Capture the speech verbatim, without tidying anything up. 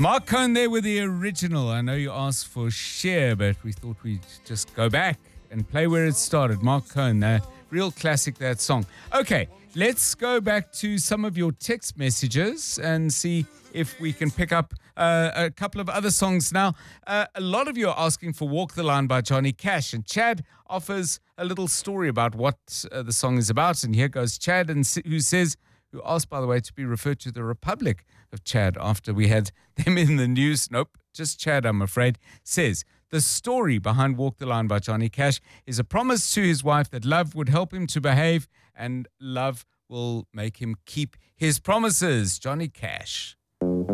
Mark Cohn there with the original. I know you asked for Cher, but we thought we'd just go back and play where it started. Mark Cohn, uh, real classic, that song. Okay, let's go back to some of your text messages and see if we can pick up uh, a couple of other songs now. Uh, a lot of you are asking for Walk the Line by Johnny Cash, and Chad offers a little story about what uh, the song is about. And here goes Chad, and who says, who asked, by the way, to be referred to the Republic of Chad after we had them in the news. Nope, just Chad, I'm afraid. Says, the story behind Walk the Line by Johnny Cash is a promise to his wife that love would help him to behave and love will make him keep his promises. Johnny Cash.